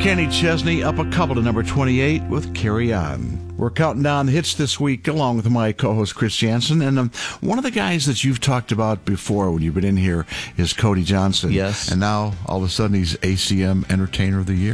Kenny Chesney up a couple to number 28 with Carry On. We're counting down the hits this week along with my co-host Chris Jansen. And one of the guys that you've talked about before when you've been in here is Cody Johnson. Yes. And now, all of a sudden, he's ACM Entertainer of the Year.